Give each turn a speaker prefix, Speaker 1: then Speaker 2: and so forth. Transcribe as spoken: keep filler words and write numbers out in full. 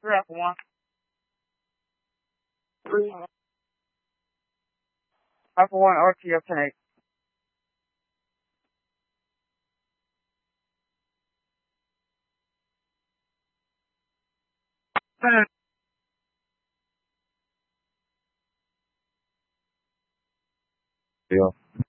Speaker 1: Three Alpha One. Three Alpha One R T F ten eight.
Speaker 2: Yeah.